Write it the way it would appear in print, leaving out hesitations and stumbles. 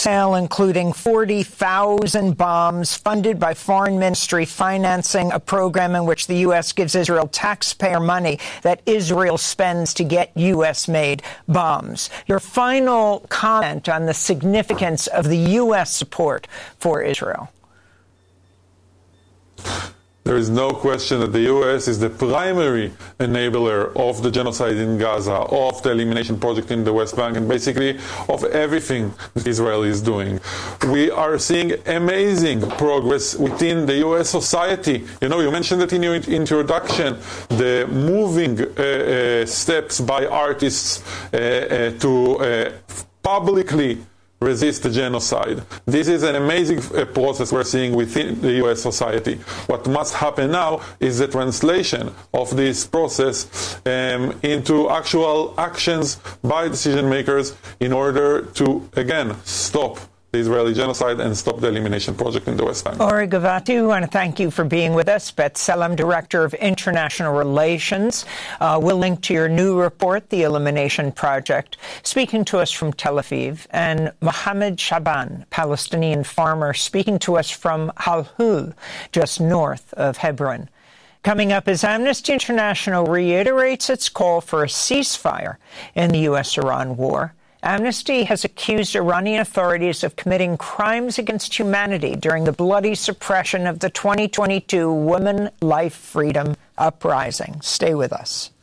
sale, including 40,000 bombs funded by Foreign Ministry, financing a program in which the U.S. gives Israel taxpayer money that Israel spends to get U.S.-made bombs. Your final comment on the significance of the U.S. support for Israel. There is no question that the U.S. is the primary enabler of the genocide in Gaza, of the elimination project in the West Bank, and basically of everything that Israel is doing. We are seeing amazing progress within the U.S. society. You know, you mentioned it in your introduction, the moving steps by artists to publicly resist the genocide. This is an amazing process we're seeing within the U.S. society. What must happen now is the translation of this process into actual actions by decision makers in order to, again, stop the Israeli genocide and stop the elimination project in the West Bank. Ori Givati, I want to thank you for being with us. B'Tselem, Director of International Relations. We'll link to your new report, The Elimination Project, speaking to us from Tel Aviv, and Mohammed Shaban, Palestinian farmer, speaking to us from Halhul, just north of Hebron. Coming up, as Amnesty International reiterates its call for a ceasefire in the U.S.-Iran war, Amnesty has accused Iranian authorities of committing crimes against humanity during the bloody suppression of the 2022 Women Life Freedom Uprising. Stay with us.